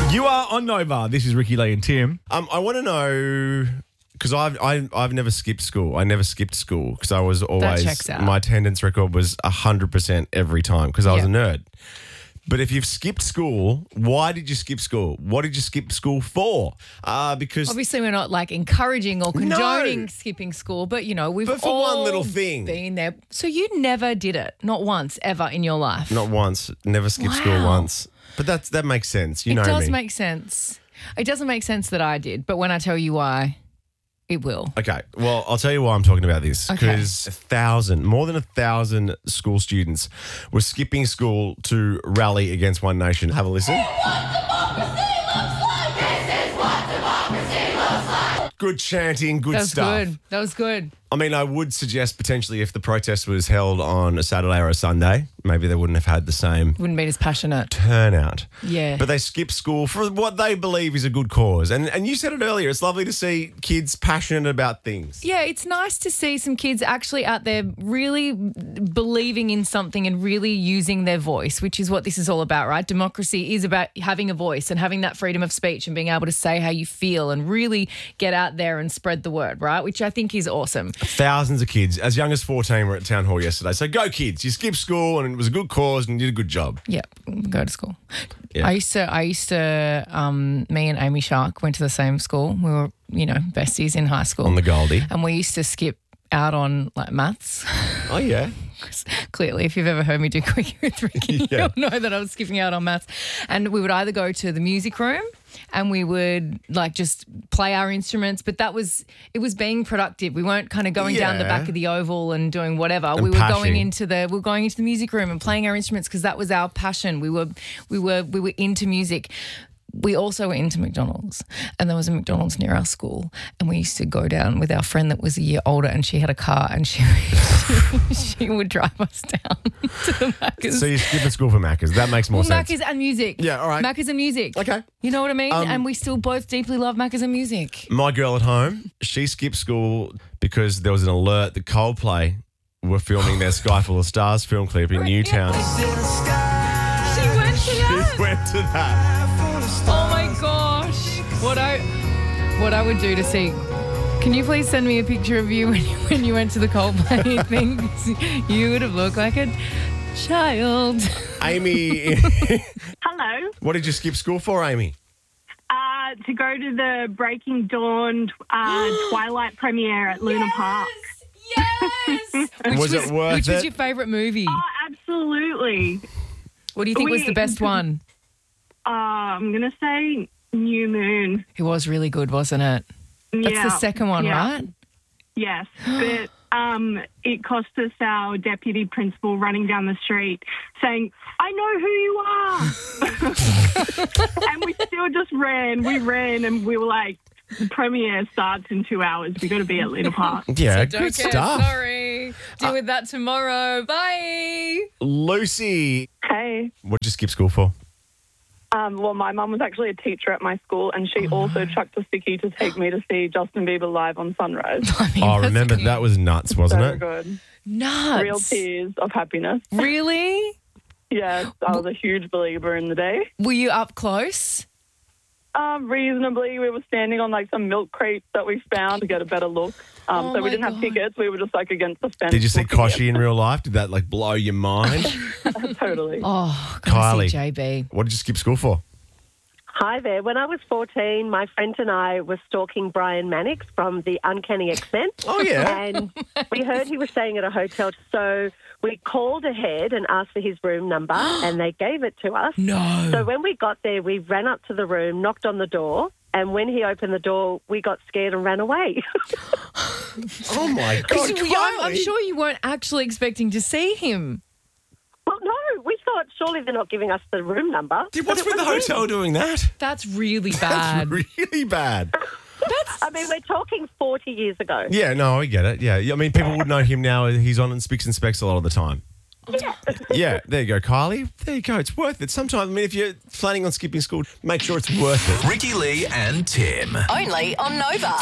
You are on Nova. This is Ricky Lee and Tim. I want to know, because I've never skipped school. I never skipped school because I was always, checks out. my attendance record was 100% every time because I was a nerd. But if you've skipped school, why did you skip school? What did you skip school for? Because Obviously, we're not like encouraging or condoning skipping school, but we've But for all one little thing. been there. So you never did it, not once ever in your life. not once, never skipped school Wow. once. But that makes sense. You know It does me. make sense. It doesn't make sense that I did, but when I tell you why, it will. Okay, well, I'll tell you why I'm talking about this. Okay. Because more than 1,000 school students were skipping school to rally against One Nation. Have a listen. Good chanting, good That was stuff. good. That was good. I mean, I would suggest potentially if the protest was held on a Saturday or a Sunday, maybe they wouldn't have had the same Wouldn't be as passionate. turnout. Yeah. But they skip school for what they believe is a good cause. And you said it earlier, it's lovely to see kids passionate about things. Yeah, it's nice to see some kids actually out there really believing in something and really using their voice, which is what this is all about, right? Democracy is about having a voice and having that freedom of speech and being able to say how you feel and really get out there and spread the word, right? Which I think is awesome. Thousands of kids, as young as 14, were at town hall yesterday. So go kids, you skipped school and it was a good cause and you did a good job. Yeah, go to school. Yeah. I used to. Me and Amy Shark went to the same school. We were, besties in high school. On the Goldie. And we used to skip out on like maths. Oh, yeah. Clearly, if you've ever heard me do Quickie with Ricky, Yeah. you'll know that I was skipping out on maths. And we would either go to the music room and we would like just play our instruments, but it was being productive. We weren't kind of going down the Yeah. back of the oval and doing whatever. And we were pashing. going into the music room and playing our instruments because that was our passion. We were into music. We also were into McDonald's, and there was a McDonald's near our school, and we used to go down with our friend that was a year older, and she had a car, and she would drive us down to the Macca's. So you're skipping school for Macca's. That makes more sense. Macca's and music. Yeah, all right. Macca's and music. Okay. You know what I mean? And we still both deeply love Macca's and music. My girl at home, she skipped school because there was an alert that Coldplay were filming their Sky Full of Stars film clip in Newtown. She went to that. She went to that. Oh my gosh. What I would do to see. Can you please send me a picture of you when you went to the Coldplay thing? 'Cause you would have looked like a child. Amy, Hello. what did you skip school for, Amy? To go to the Breaking Dawn Twilight premiere at Luna Park. Yes. Was it worth Which it? was your favourite movie? Oh, absolutely. What do you think was the best one? I'm going to say New Moon. It was really good, wasn't it? That's Yeah. the second one, Yeah. right? Yes, but it cost us our deputy principal running down the street saying, "I know who you are." And we still just ran. We ran and we were like, the premiere starts in 2 hours. We got to be at Luna Park. Yeah, Don't good care, stuff. Sorry. Deal with that tomorrow. Bye. Lucy, Hey. what did you skip school for? Well, my mum was actually a teacher at my school, and she also chucked a sickie to take me to see Justin Bieber live on Sunrise. I mean, Oh, that's remember cute. that was nuts, wasn't So it? good. Nuts. Real tears of happiness. Really? Yes, I was a huge believer in the day. Were you up close? Reasonably, we were standing on like some milk crates that we found to get a better look. Oh So my we didn't have God. tickets. We were just like against the fence. Did you see looking at Koshi in real life? Did that like blow your mind? them. Totally. Oh, Kylie. see JB. What did you skip school for? Hi there. When I was 14, my friend and I were stalking Brian Mannix from the Uncanny X-Men. Oh, yeah. And we heard he was staying at a hotel. So we called ahead and asked for his room number, and they gave it to us. No. So when we got there, we ran up to the room, knocked on the door, and when he opened the door, we got scared and ran away. Oh, my God, I'm sure you weren't actually expecting to see him. Well, no, we thought surely they're not giving us the room number. Dude, But what's it with the was him. hotel doing that? That's really bad. That's really bad. I mean, we're talking 40 years ago. Yeah, no, I get it. Yeah, I mean, people would know him now. He's on Spicks and Specs a lot of the time. Yeah, there you go, Kylie. There you go. It's worth it. Sometimes, I mean, if you're planning on skipping school, make sure it's worth it. Ricky Lee and Tim. Only on Nova.